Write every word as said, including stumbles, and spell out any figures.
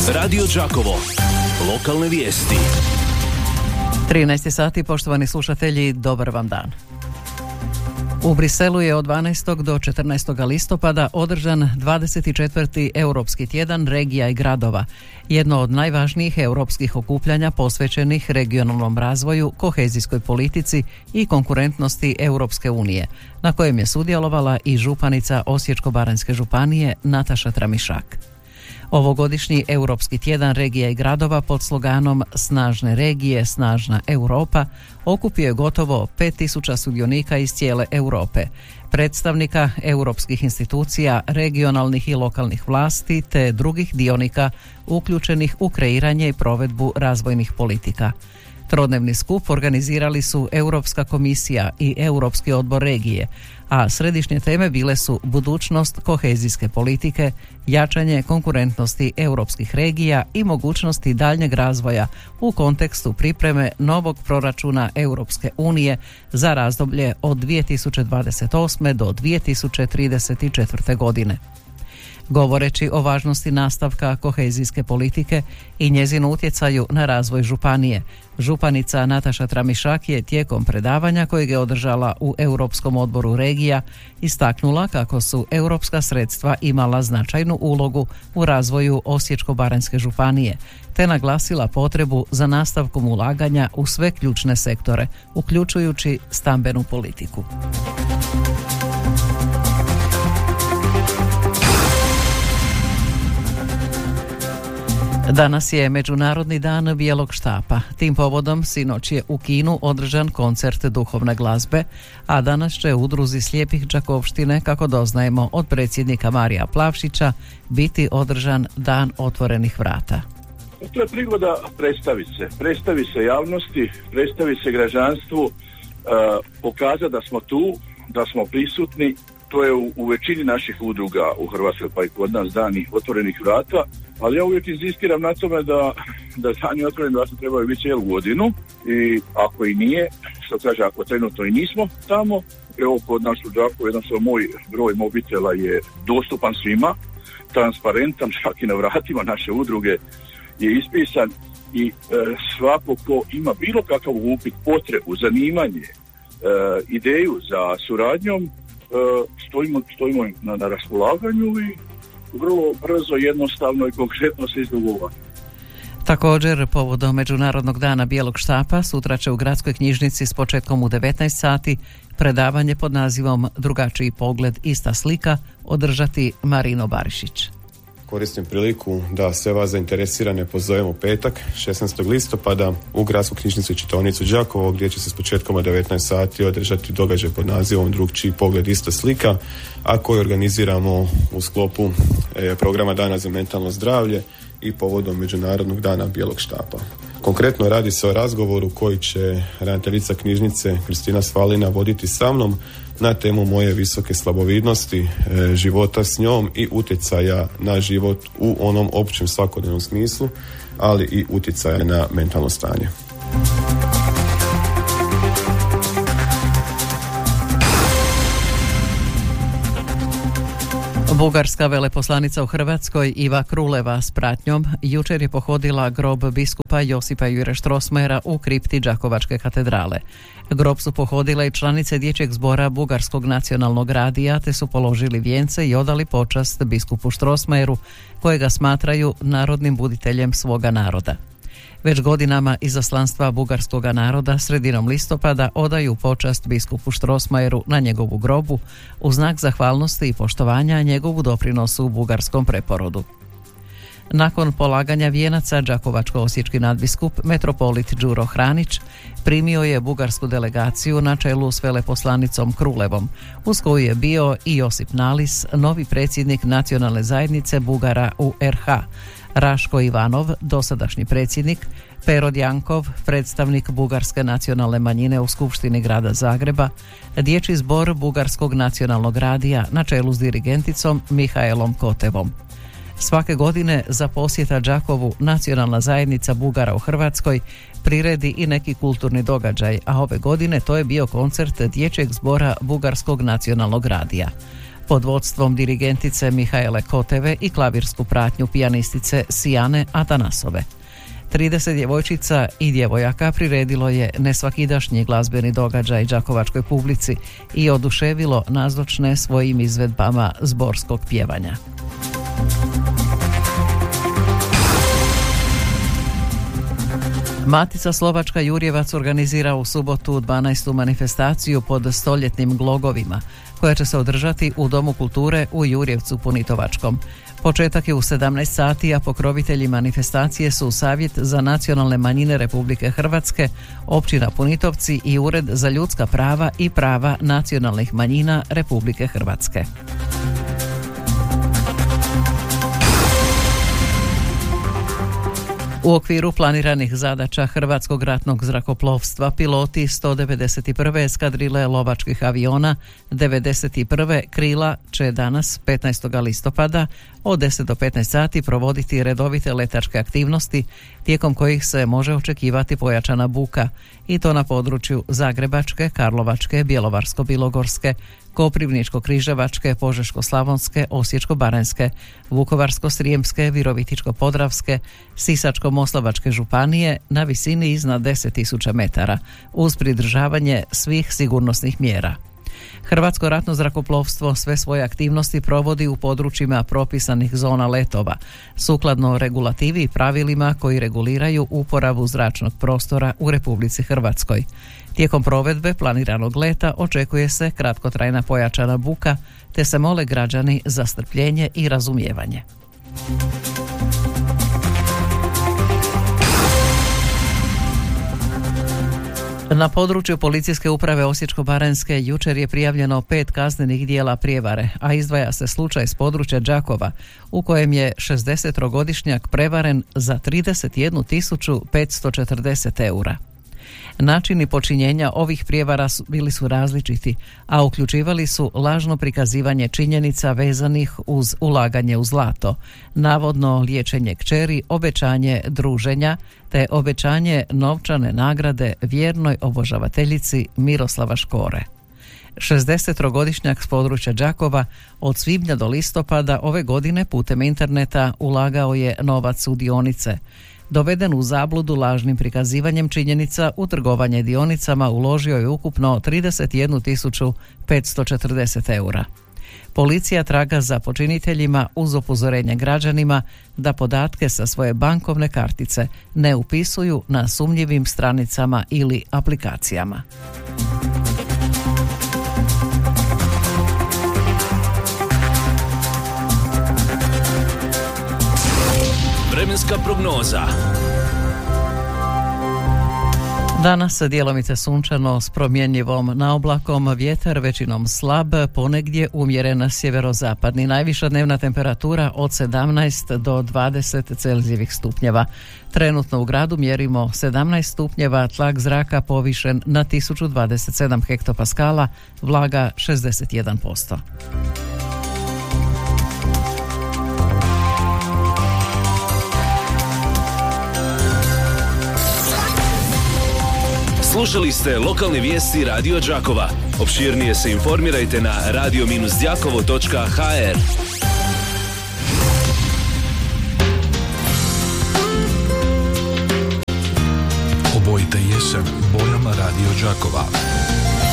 Radio Đakovo. Lokalne vijesti. trinaest sati, poštovani slušatelji, dobar vam dan. U Briselu je od dvanaestog do četrnaestog listopada održan dvadeset četvrti Europski tjedan regija i gradova, jedno od najvažnijih europskih okupljanja posvećenih regionalnom razvoju, kohezijskoj politici i konkurentnosti Europske unije, na kojem je sudjelovala i županica Osječko-baranjske županije Nataša Tramišak. Ovogodišnji Europski tjedan regija i gradova pod sloganom Snažne regije, snažna Europa okupio je gotovo pet tisuća sudionika iz cijele Europe, predstavnika europskih institucija, regionalnih i lokalnih vlasti te drugih dionika uključenih u kreiranje i provedbu razvojnih politika. Trodnevni skup organizirali su Europska komisija i Europski odbor regije, a središnje teme bile su budućnost kohezijske politike, jačanje konkurentnosti europskih regija i mogućnosti daljnjeg razvoja u kontekstu pripreme novog proračuna Europske unije za razdoblje od dvije tisuće dvadeset osme do dvije tisuće trideset četvrte godine. Govoreći o važnosti nastavka kohezijske politike i njezinu utjecaju na razvoj županije, županica Nataša Tramišak je tijekom predavanja kojeg je održala u Europskom odboru regija istaknula kako su europska sredstva imala značajnu ulogu u razvoju Osječko-baranjske županije, te naglasila potrebu za nastavkom ulaganja u sve ključne sektore, uključujući stambenu politiku. Danas je Međunarodni dan bijelog štapa. Tim povodom sinoć je u Kinu održan koncert duhovne glazbe, a danas će u udruzi slijepih Đakovštine, kako doznajemo od predsjednika Marija Plavšića, biti održan dan otvorenih vrata. To je prigoda predstaviti se, predstavi se javnosti, predstavi se građanstvu, uh, pokazati da smo tu, da smo prisutni. To je u, u većini naših udruga u Hrvatskoj, pa i kod nas dani otvorenih vrata, ali ja uvijek inzistiram na tome da, da dani otvorenih vrata trebaju biti cijelu godinu i ako i nije, što kaže, ako trenutno i nismo tamo, evo kod nas u Đakovu jednostavno moj broj mobitela je dostupan svima, transparentan, čak i na vratima naše udruge je ispisan i e, svako ko ima bilo kakav upit, potrebu, zanimanje, e, ideju za suradnjom, stojimo, stojimo na, na raspolaganju i vrlo brzo, jednostavno i konkretno se izdogovara. Također, povodom Međunarodnog dana bijelog štapa, sutra će u gradskoj knjižnici s početkom u devetnaest sati predavanje pod nazivom Drugačiji pogled, ista slika održati Marino Barišić. Koristim priliku da sve vas zainteresirane pozovem u petak, šesnaestog listopada, u gradsku knjižnicu i čitaonicu Đakovo, gdje će se s početkom u devetnaest sati održati događaj pod nazivom Drugčiji pogled, ista slika, a koji organiziramo u sklopu e, programa Dana za mentalno zdravlje i povodom Međunarodnog dana bijelog štapa. Konkretno radi se o razgovoru koji će ravnateljica knjižnice Kristina Svalina voditi sa mnom na temu moje visoke slabovidnosti, e, života s njom i utjecaja na život u onom općem svakodnevnom smislu, ali i utjecaja na mentalno stanje. Bugarska veleposlanica u Hrvatskoj Iva Kruleva s pratnjom jučer je pohodila grob biskupa Josipa Jure Strossmayera u kripti Đakovačke katedrale. Grob su pohodile i članice dječjeg zbora Bugarskog nacionalnog radija, te su položili vijence i odali počast biskupu Strossmayeru, kojega smatraju narodnim buditeljem svoga naroda. Već godinama izaslanstva bugarskog naroda sredinom listopada odaju počast biskupu Strossmayeru na njegovu grobu u znak zahvalnosti i poštovanja njegovu doprinosu u bugarskom preporodu. Nakon polaganja vijenaca đakovačko-osječki nadbiskup metropolit Đuro Hranić primio je bugarsku delegaciju na čelu s veleposlanicom Krulevom, uz koju je bio i Josip Nalis, novi predsjednik nacionalne zajednice Bugara u er ha, Raško Ivanov, dosadašnji predsjednik, Pero Djankov, predstavnik bugarske nacionalne manjine u Skupštini grada Zagreba, dječji zbor Bugarskog nacionalnog radija na čelu s dirigenticom Mihaelom Kotevom. Svake godine za posjeta Đakovu nacionalna zajednica Bugara u Hrvatskoj priredi i neki kulturni događaj, a ove godine to je bio koncert dječjeg zbora Bugarskog nacionalnog radija. pod vodstvom dirigentice Mihajle Koteve i klavirsku pratnju pijanistice Sijane Atanasove. trideset djevojčica i djevojaka priredilo je nesvakidašnji glazbeni događaj đakovačkoj publici i oduševilo nazočne svojim izvedbama zborskog pjevanja. Matica Slovačka Jurjevac organizira u subotu dvanaestu manifestaciju pod stoljetnim glogovima, koja će se održati u Domu kulture u Jurjevcu Punitovačkom. Početak je u sedamnaest sati, a pokrovitelji manifestacije su Savjet za nacionalne manjine Republike Hrvatske, Općina Punitovci i Ured za ljudska prava i prava nacionalnih manjina Republike Hrvatske. U okviru planiranih zadaća Hrvatskog ratnog zrakoplovstva piloti sto devedeset prve eskadrile lovačkih aviona devedeset prve krila će danas petnaestog listopada od deset do petnaest sati provoditi redovite letačke aktivnosti tijekom kojih se može očekivati pojačana buka i to na području Zagrebačke, Karlovačke, Bjelovarsko-bilogorske, Koprivničko-križevačke, Požeško-slavonske, Osječko-baranjske, Vukovarsko-srijemske, Virovitičko-podravske, Sisačko-moslavačke županije na visini iznad deset tisuća metara uz pridržavanje svih sigurnosnih mjera. Hrvatsko ratno zrakoplovstvo sve svoje aktivnosti provodi u područjima propisanih zona letova, sukladno regulativi i pravilima koji reguliraju uporabu zračnog prostora u Republici Hrvatskoj. Tijekom provedbe planiranog leta očekuje se kratkotrajna pojačana buka, te se mole građani za strpljenje i razumijevanje. Na području policijske uprave Osječko-baranjske jučer je prijavljeno pet kaznenih dijela prijevare, a izdvaja se slučaj s područja Đakova u kojem je šezdesettrogodišnjak prevaren za trideset jednu tisuću petsto četrdeset eura. Načini počinjenja ovih prijevara su, bili su različiti, a uključivali su lažno prikazivanje činjenica vezanih uz ulaganje u zlato, navodno liječenje kćeri, obećanje druženja te obećanje novčane nagrade vjernoj obožavateljici Miroslava Škore. šezdesettrogodišnjak s područja Đakova od svibnja do listopada ove godine putem interneta ulagao je novac u dionice. Doveden u zabludu lažnim prikazivanjem činjenica u trgovanje dionicama uložio je ukupno trideset jednu tisuću petsto četrdeset eura. Policija traga za počiniteljima uz upozorenje građanima da podatke sa svoje bankovne kartice ne upisuju na sumnjivim stranicama ili aplikacijama. Vremenska prognoza. Danas djelomice sunčano s promjenjivom naoblakom, vjetar većinom slab, ponegdje umjeren sjeverozapadni. Najviša dnevna temperatura od sedamnaest do dvadeset celzijevih stupnjeva. Trenutno u gradu mjerimo sedamnaest stupnjeva, tlak zraka povišen na tisuću dvadeset sedam hektopaskala, vlaga šezdeset jedan posto. Slušali ste lokalne vijesti Radio Đakova. Opširnije se informirajte na radio đakovo točka ha er. Obojite jesen bojama Radio Đakova.